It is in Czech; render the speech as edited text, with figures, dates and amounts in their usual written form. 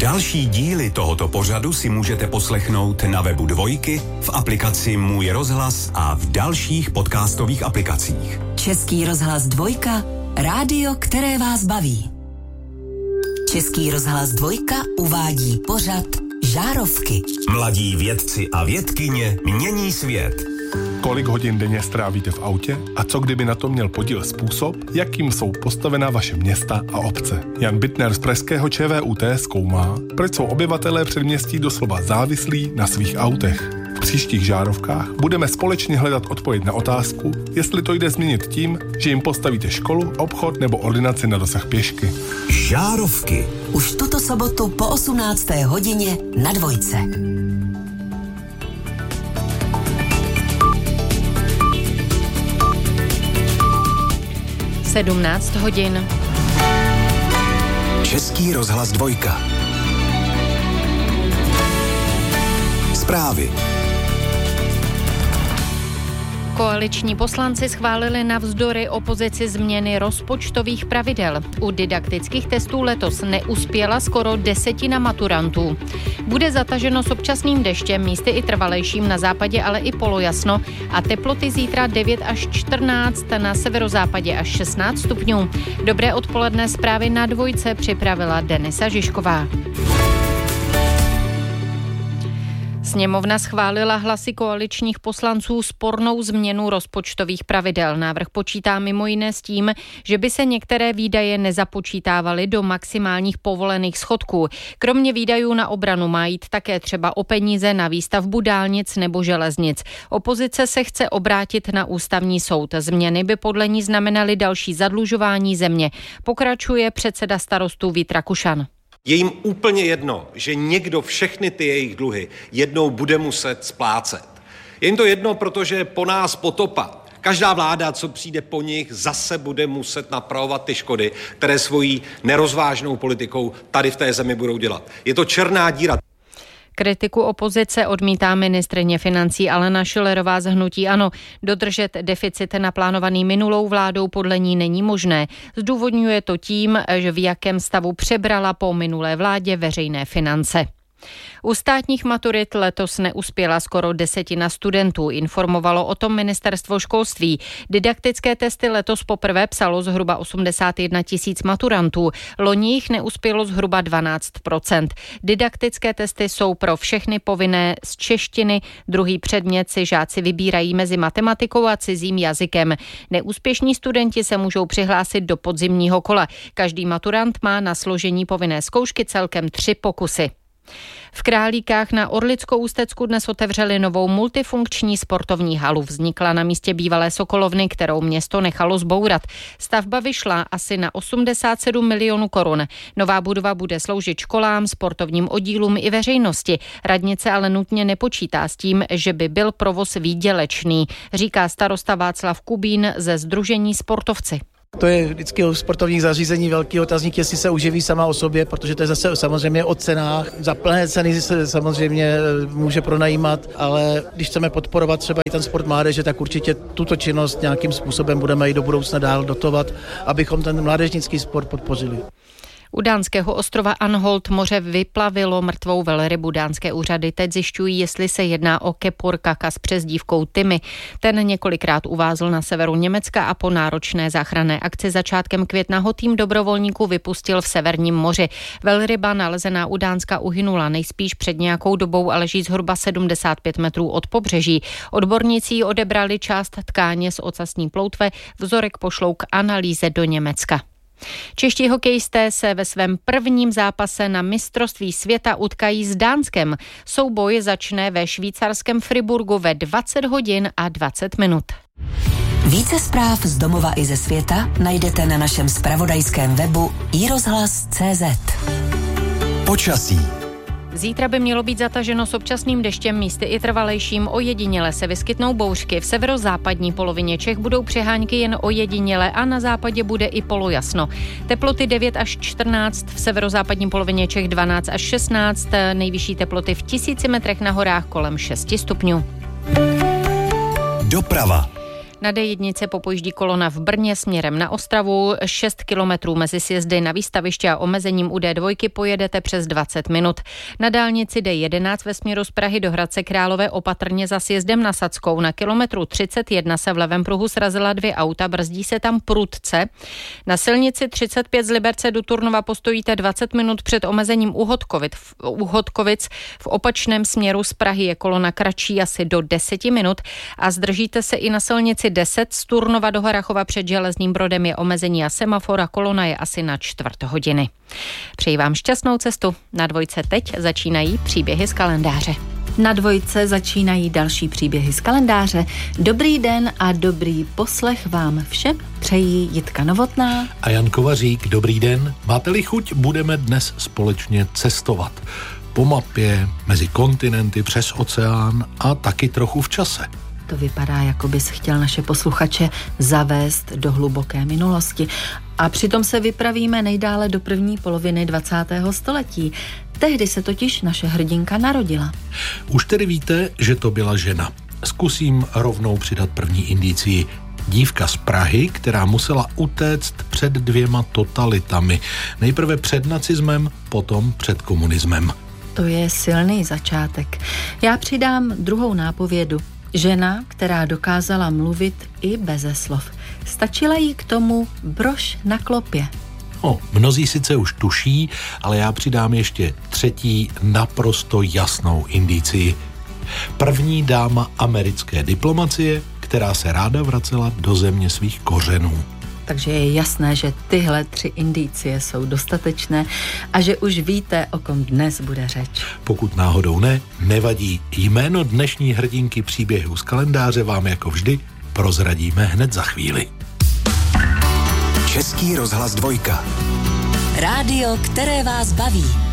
Další díly tohoto pořadu si můžete poslechnout na webu Dvojky, v aplikaci Můj rozhlas a v dalších podcastových aplikacích. Český rozhlas Dvojka, rádio, které vás baví. Český rozhlas Dvojka uvádí pořad Žárovky. Mladí vědci a vědkyně mění svět. Kolik hodin denně strávíte v autě a co kdyby na to měl podíl způsob, jakým jsou postavena vaše města a obce. Jan Bittner z pražského ČVUT zkoumá, proč jsou obyvatelé předměstí doslova závislí na svých autech. V příštích žárovkách budeme společně hledat odpověď na otázku, jestli to jde změnit tím, že jim postavíte školu, obchod nebo ordinaci na dosah pěšky. Žárovky. Už tuto sobotu po 18. hodině na Dvojce. 17 hodin. Český rozhlas Dvojka. Zprávy. Koaliční poslanci schválili navzdory opozici změny rozpočtových pravidel. U didaktických testů letos neuspěla skoro 10% maturantů. Bude zataženo s občasným deštěm, místy i trvalejším, na západě ale i polojasno a teploty zítra 9 až 14, na severozápadě až 16 stupňů. Dobré odpoledne, zprávy na Dvojce připravila Denisa Žižková. Sněmovna schválila hlasy koaličních poslanců spornou změnu rozpočtových pravidel. Návrh počítá mimo jiné s tím, že by se některé výdaje nezapočítávaly do maximálních povolených schodků. Kromě výdajů na obranu má jít také třeba o peníze na výstavbu dálnic nebo železnic. Opozice se chce obrátit na ústavní soud. Změny by podle ní znamenaly další zadlužování země. Pokračuje předseda Starostů Vít Rakušan. Je jim úplně jedno, že někdo všechny ty jejich dluhy jednou bude muset splácet. Je jim to jedno, protože po nás potopa. Každá vláda, co přijde po nich, zase bude muset napravovat ty škody, které svojí nerozvážnou politikou tady v té zemi budou dělat. Je to černá díra. Kritiku opozice odmítá ministryně financí Alena Schillerová z hnutí ANO. Dodržet deficit naplánovaný minulou vládou podle ní není možné. Zdůvodňuje to tím, že v jakém stavu přebrala po minulé vládě veřejné finance. U státních maturit letos neuspěla skoro 10% studentů, informovalo o tom ministerstvo školství. Didaktické testy letos poprvé psalo zhruba 81 000 maturantů, loni jich neuspělo zhruba 12%. Didaktické testy jsou pro všechny povinné z češtiny, druhý předmět si žáci vybírají mezi matematikou a cizím jazykem. Neúspěšní studenti se můžou přihlásit do podzimního kola. Každý maturant má na složení povinné zkoušky celkem 3 pokusy. V Králíkách na Orlicko-Ústecku dnes otevřeli novou multifunkční sportovní halu. Vznikla na místě bývalé Sokolovny, kterou město nechalo zbourat. Stavba vyšla asi na 87 milionů korun. Nová budova bude sloužit školám, sportovním oddílům i veřejnosti. Radnice ale nutně nepočítá s tím, že by byl provoz výdělečný, říká starosta Václav Kubín ze Sdružení Sportovci. To je vždycky u sportovních zařízení velký otazník, jestli se uživí sama o sobě, protože to je zase samozřejmě o cenách. Za plné ceny se samozřejmě může pronajímat, ale když chceme podporovat třeba i ten sport mládeže, tak určitě tuto činnost nějakým způsobem budeme i do budoucna dál dotovat, abychom ten mládežnický sport podpořili. U dánského ostrova Anholt moře vyplavilo mrtvou velrybu. Dánské úřady teď zjišťují, jestli se jedná o kepur kaka s přezdívkou Timmy. Ten několikrát uvázl na severu Německa a po náročné záchranné akci začátkem května ho tým dobrovolníků vypustil v Severním moři. Velryba nalezená u Dánska uhynula nejspíš před nějakou dobou a leží zhruba 75 metrů od pobřeží. Odborníci jí odebrali část tkáně z ocasní ploutve, vzorek pošlou k analýze do Německa. Čeští hokejisté se ve svém prvním zápase na mistrovství světa utkají s Dánskem. Souboj začne ve švýcarském Friburgu ve 20 hodin a 20 minut. Více zpráv z domova i ze světa najdete na našem zpravodajském webu iRozhlas.cz. Počasí. Zítra by mělo být zataženo s občasným deštěm, místy i trvalejším. Ojediněle se vyskytnou bouřky. V severozápadní polovině Čech budou přehánky jen ojediněle a na západě bude i polojasno. Teploty 9 až 14, v severozápadní polovině Čech 12 až 16, nejvyšší teploty v 1000 metrech na horách kolem 6 stupňů. Doprava. Na D1 popojíždí kolona v Brně směrem na Ostravu, 6 kilometrů mezi sjezdy na výstaviště a omezením u D2 pojedete přes 20 minut. Na dálnici D11 ve směru z Prahy do Hradce Králové opatrně za sjezdem na Sadskou. Na kilometru 31 se v levém pruhu srazila 2 auta, brzdí se tam prudce. Na silnici 35 z Liberce do Turnova postojíte 20 minut před omezením u Hodkovic. V opačném směru z Prahy je kolona kratší asi do 10 minut a zdržíte se i na silnici 10 z Turnova do Harrachova před Železným Brodem je omezení a semafor a kolona je asi na 1/4 hodiny. Přeji vám šťastnou cestu. Na Dvojce teď začínají příběhy z kalendáře. Na Dvojce začínají další příběhy z kalendáře. Dobrý den a dobrý poslech vám všem přejí Jitka Novotná a Jan Kovařík. Dobrý den. Máte-li chuť, budeme dnes společně cestovat. Po mapě, mezi kontinenty, přes oceán a taky trochu v čase. To vypadá, jako bys chtěl naše posluchače zavést do hluboké minulosti. A přitom se vypravíme nejdále do první poloviny 20. století. Tehdy se totiž naše hrdinka narodila. Už tedy víte, že to byla žena. Zkusím rovnou přidat první indicii. Dívka z Prahy, která musela utéct před 2 totalitami. Nejprve před nacismem, potom před komunismem. To je silný začátek. Já přidám druhou nápovědu. Žena, která dokázala mluvit i beze slov. Stačila jí k tomu brož na klopě. Mnozí sice už tuší, ale já přidám ještě třetí naprosto jasnou indicii. První dáma americké diplomacie, která se ráda vracela do země svých kořenů. Takže je jasné, že tyhle 3 indicie jsou dostatečné a že už víte, o kom dnes bude řeč. Pokud náhodou ne, nevadí. Jméno dnešní hrdinky příběhu z kalendáře vám jako vždy prozradíme hned za chvíli. Český rozhlas 2. Rádio, které vás baví.